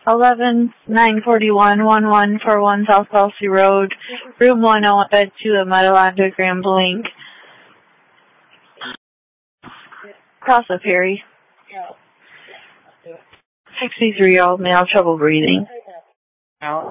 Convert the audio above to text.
11-941-1141 South Kelsey Road, room 101, bed 2 at Meadowlander, Grand Blanc. Cross up, Harry. 63-year-old male, trouble breathing.